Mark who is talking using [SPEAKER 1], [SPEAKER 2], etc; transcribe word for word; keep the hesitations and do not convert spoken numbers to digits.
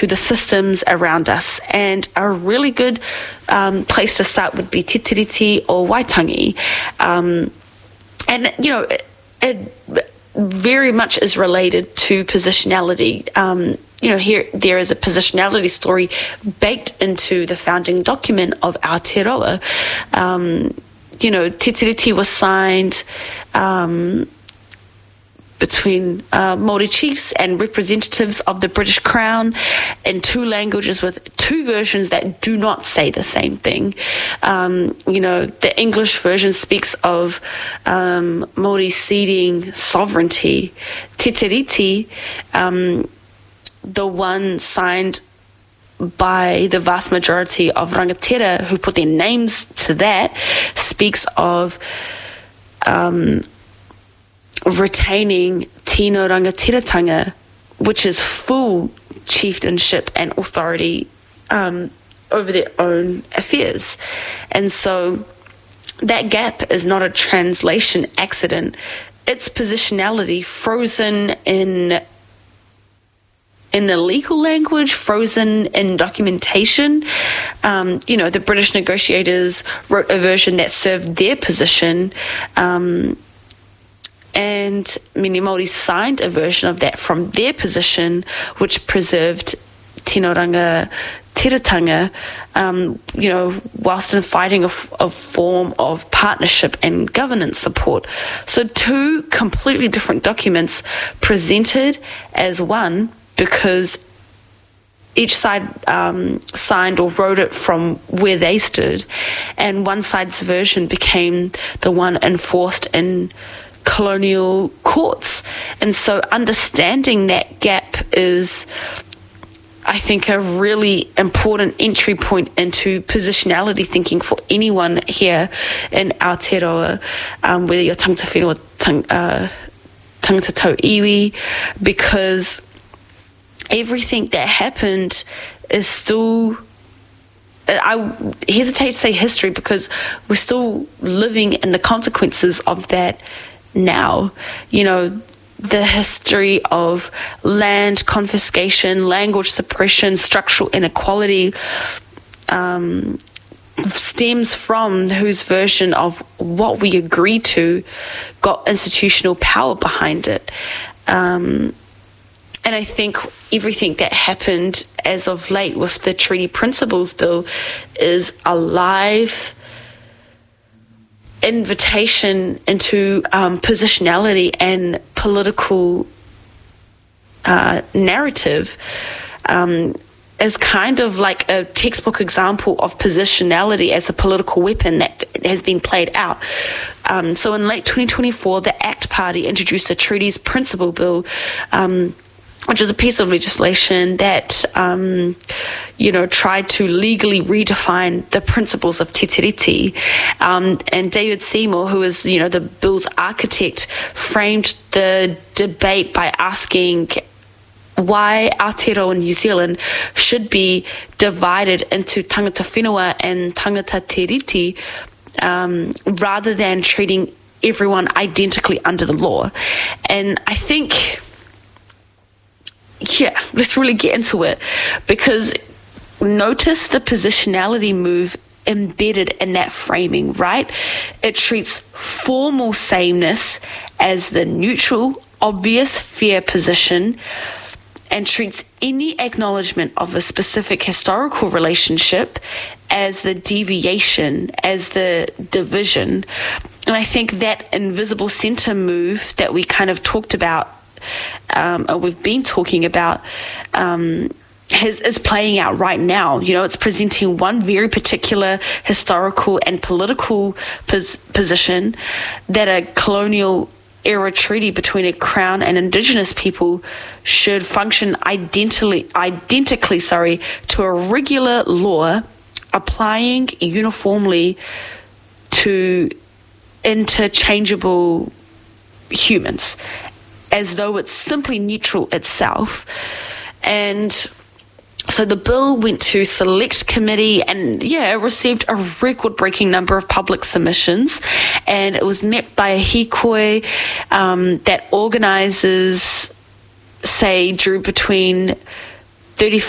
[SPEAKER 1] to the systems around us. And a really good um, place to start would be Te Tiriti or Waitangi. Um, and, you know, it, it very much is related to positionality. Um, you know, here there is a positionality story baked into the founding document of Aotearoa. Um, you know, Te Tiriti was signed um, between uh, Māori chiefs and representatives of the British Crown in two languages with two versions that do not say the same thing. Um, you know, the English version speaks of um, Māori ceding sovereignty. Te Tiriti, um, the one signed by the vast majority of rangatira who put their names to that, speaks of um, retaining tino rangatiratanga, which is full chieftainship and authority um, over their own affairs. And so that gap is not a translation accident. It's positionality frozen in in the legal language, frozen in documentation. Um, you know, the British negotiators wrote a version that served their position, um, and many Māori signed a version of that from their position, which preserved tino rangatiratanga, um, you know, whilst in fighting a, a form of partnership and governance support. So two completely different documents presented as one, because each side um, signed or wrote it from where they stood, and one side's version became the one enforced in colonial courts. And so understanding that gap is, I think, a really important entry point into positionality thinking for anyone here in Aotearoa, um, whether you're tangata whenua or tang, uh, tangata tau iwi, because everything that happened is still, I hesitate to say history because we're still living in the consequences of that now. You know, the history of land confiscation, language suppression, structural inequality um, stems from whose version of what we agreed to got institutional power behind it. Um, And I think everything that happened as of late with the Treaty Principles Bill is a live invitation into um, positionality and political uh, narrative, um, as kind of like a textbook example of positionality as a political weapon that has been played out. Um, so in late twenty twenty-four, the ACT Party introduced the Treaties Principle Bill, um, which is a piece of legislation that, um, you know, tried to legally redefine the principles of Te Tiriti. Um, and David Seymour, who is, you know, the bill's architect, framed the debate by asking why Aotearoa New Zealand should be divided into tangata whenua and tangata tiriti, um, rather than treating everyone identically under the law. And I think, yeah, let's really get into it, because notice the positionality move embedded in that framing, right? It treats formal sameness as the neutral, obvious, fair position, and treats any acknowledgement of a specific historical relationship as the deviation, as the division. And I think that invisible center move that we kind of talked about, um, or we've been talking about, um, has, is playing out right now. You know, it's presenting one very particular historical and political pos- position that a colonial era treaty between a crown and indigenous people should function identically, identically, sorry, to a regular law applying uniformly to interchangeable humans, as though it's simply neutral itself. And so the bill went to select committee, and yeah, it received a record-breaking number of public submissions, and it was met by a hikoi um, that organisers say drew between thirty